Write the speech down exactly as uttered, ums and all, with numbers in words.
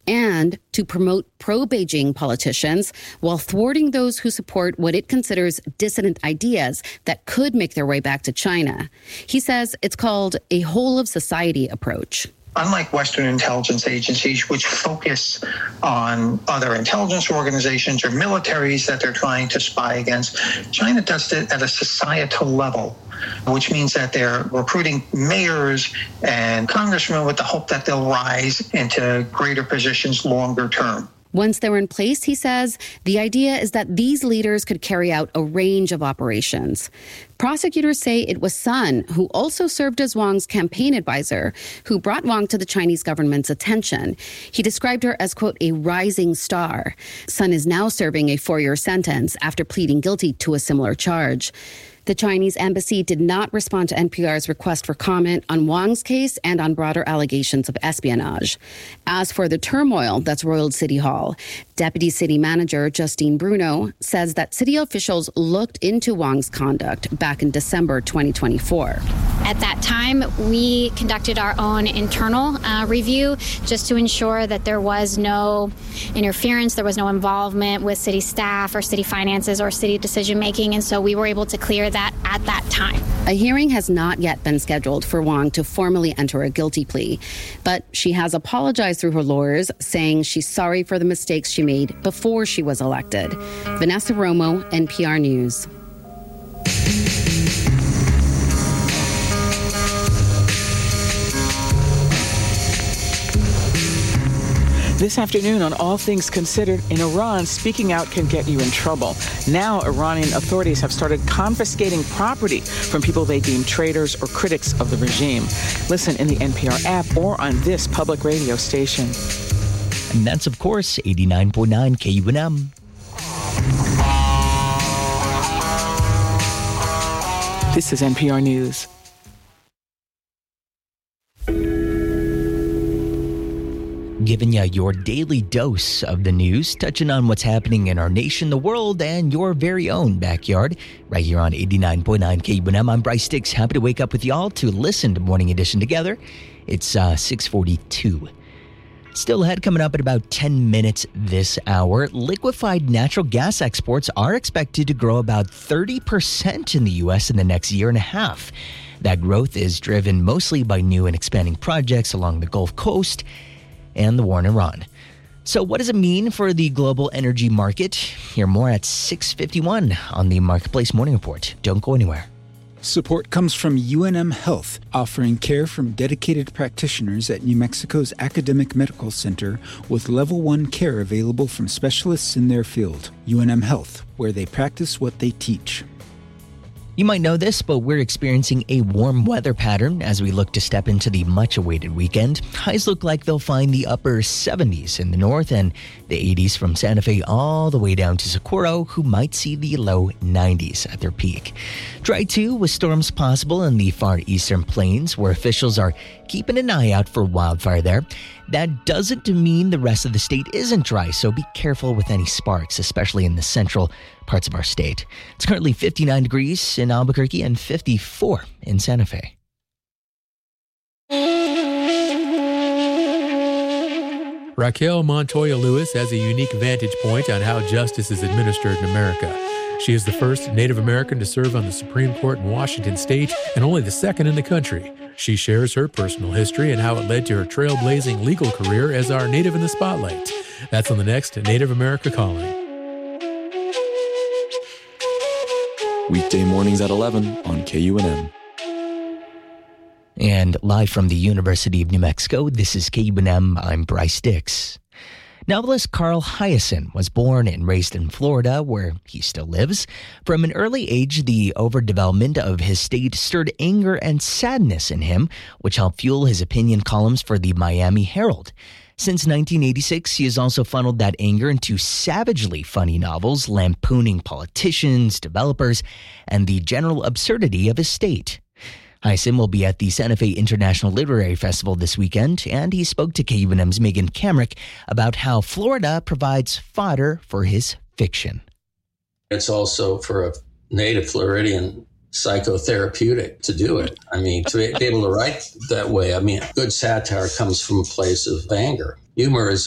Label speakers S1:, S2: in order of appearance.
S1: and to promote pro-Beijing politicians while thwarting those who support what it considers dissident ideas that could make their way back to China. He says it's called a whole-of-society approach.
S2: Unlike Western intelligence agencies, which focus on other intelligence organizations or militaries that they're trying to spy against, China does it at a societal level, which means that they're recruiting mayors and congressmen with the hope that they'll rise into greater positions longer term.
S1: Once they're in place, he says, the idea is that these leaders could carry out a range of operations. Prosecutors say it was Sun, who also served as Wang's campaign advisor, who brought Wang to the Chinese government's attention. He described her as, quote, a rising star. Sun is now serving a four-year sentence after pleading guilty to a similar charge. The Chinese embassy did not respond to N P R's request for comment on Wang's case and on broader allegations of espionage. As for the turmoil that's roiled City Hall, Deputy City Manager Justine Bruno says that city officials looked into Wang's conduct back in December twenty twenty-four.
S3: At that time, we conducted our own internal uh, review just to ensure that there was no interference, there was no involvement with city staff or city finances or city decision making, and so we were able to clear that at that time.
S1: A hearing has not yet been scheduled for Wang to formally enter a guilty plea, but she has apologized through her lawyers, saying she's sorry for the mistakes she made before she was elected. Vanessa Romo, N P R News.
S4: This afternoon on All Things Considered, in Iran, speaking out can get you in trouble. Now, Iranian authorities have started confiscating property from people they deem traitors or critics of the regime. Listen in the N P R app or on this public radio station.
S5: And that's, of course, eighty-nine point nine K U N M.
S4: This is N P R News.
S5: Giving you your daily dose of the news, touching on what's happening in our nation, the world, and your very own backyard, right here on eighty-nine point nine K U N M. I'm Bryce Dix, happy to wake up with y'all to listen to Morning Edition together. It's uh, six forty-two. Still ahead, coming up at about ten minutes this hour, liquefied natural gas exports are expected to grow about thirty percent in the U S in the next year and a half. That growth is driven mostly by new and expanding projects along the Gulf Coast and the war in Iran. So what does it mean for the global energy market? Hear more at six fifty-one on the Marketplace Morning Report. Don't go anywhere.
S6: Support comes from U N M Health, offering care from dedicated practitioners at New Mexico's Academic Medical Center with level one care available from specialists in their field. U N M Health, where they practice what they teach.
S5: You might know this, but we're experiencing a warm weather pattern as we look to step into the much-awaited weekend. Highs look like they'll find the upper seventies in the north and the eighties from Santa Fe all the way down to Socorro, who might see the low nineties at their peak. Dry too, with storms possible in the far eastern plains, where officials are keeping an eye out for wildfire there. That doesn't mean the rest of the state isn't dry, so be careful with any sparks, especially in the central parts of our state. It's currently fifty-nine degrees in Albuquerque and fifty-four in Santa Fe.
S7: Raquel Montoya Lewis has a unique vantage point on how justice is administered in America. She is the first Native American to serve on the Supreme Court in Washington state and only the second in the country. She shares her personal history and how it led to her trailblazing legal career as our Native in the Spotlight. That's on the next Native America Calling.
S8: Weekday mornings at eleven on K U N M.
S5: And live from the University of New Mexico, this is K U N M. I'm Bryce Dix. Novelist Carl Hiaasen was born and raised in Florida, where he still lives. From an early age, the overdevelopment of his state stirred anger and sadness in him, which helped fuel his opinion columns for the Miami Herald. Since nineteen eighty-six, he has also funneled that anger into savagely funny novels lampooning politicians, developers, and the general absurdity of his state. Hiaasen will be at the Santa Fe International Literary Festival this weekend, and he spoke to K U N M's Megan Kamrick about how Florida provides fodder for his fiction.
S9: It's also for a native Floridian psychotherapeutic to do it. I mean, to be able to write that way, I mean, good satire comes from a place of anger. Humor is